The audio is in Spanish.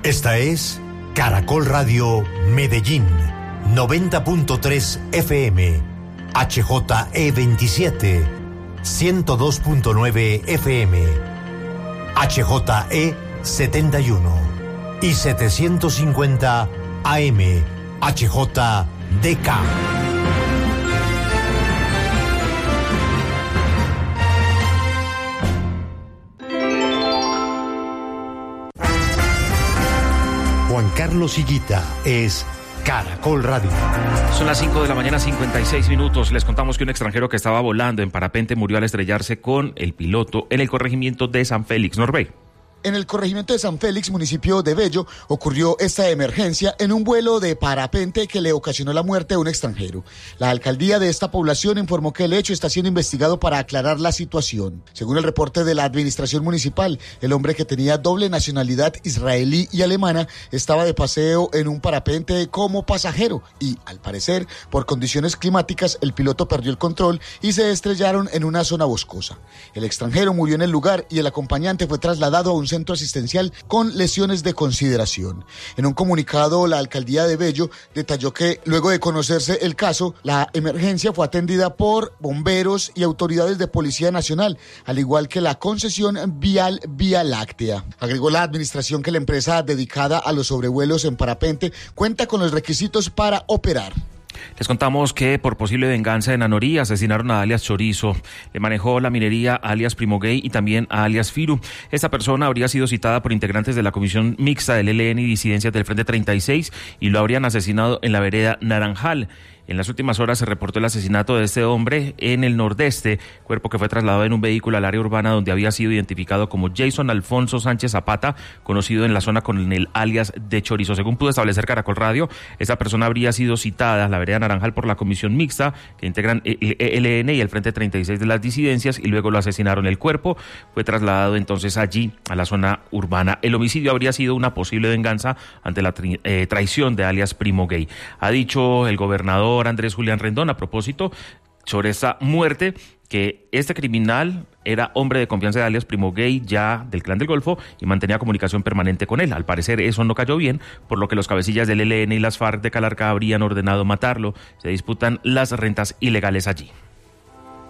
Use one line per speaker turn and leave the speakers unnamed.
Esta es Caracol Radio Medellín, 90.3 FM, HJE27, 102.9 FM, HJE71 y 750 AM, HJDK. Juan Carlos Higuita es Caracol Radio.
Son las 5 de la mañana, 56 minutos. Les contamos que un extranjero que estaba volando en parapente murió al estrellarse con el piloto en el corregimiento de San Félix, Norbey.
En el corregimiento de San Félix, municipio de Bello, ocurrió esta emergencia en un vuelo de parapente que le ocasionó la muerte a un extranjero. La alcaldía de esta población informó que el hecho está siendo investigado para aclarar la situación. Según el reporte de la administración municipal, el hombre que tenía doble nacionalidad israelí y alemana estaba de paseo en un parapente como pasajero y, al parecer, por condiciones climáticas, el piloto perdió el control y se estrellaron en una zona boscosa. El extranjero murió en el lugar y el acompañante fue trasladado a un centro asistencial con lesiones de consideración. En un comunicado, la alcaldía de Bello detalló que luego de conocerse el caso, la emergencia fue atendida por bomberos y autoridades de Policía Nacional, al igual que la concesión vial Vía Láctea. Agregó la administración que la empresa dedicada a los sobrevuelos en parapente cuenta con los requisitos para operar.
Les contamos que por posible venganza en Anorí asesinaron a alias Chorizo. Le manejó la minería a alias Primo Gay y también a alias Firu. Esta persona habría sido citada por integrantes de la comisión mixta del ELN y disidencias del Frente 36 y lo habrían asesinado en la vereda Naranjal. En las últimas horas se reportó el asesinato de este hombre en el nordeste, cuerpo que fue trasladado en un vehículo al área urbana donde había sido identificado como Jason Alfonso Sánchez Zapata, conocido en la zona con el alias de Chorizo. Según pudo establecer Caracol Radio, esa persona habría sido citada a la vereda Naranjal por la comisión mixta que integran el ELN y el Frente 36 de las disidencias y luego lo asesinaron. El cuerpo fue trasladado entonces allí a la zona urbana. El homicidio habría sido una posible venganza ante la traición de alias Primo Gay. Ha dicho el gobernador Andrés Julián Rendón a propósito sobre esta muerte que este criminal era hombre de confianza de alias Primo Gay, ya del Clan del Golfo, y mantenía comunicación permanente con él. Al parecer eso no cayó bien, por lo que los cabecillas del ELN y las FARC de Calarcá habrían ordenado matarlo. Se disputan las rentas ilegales allí.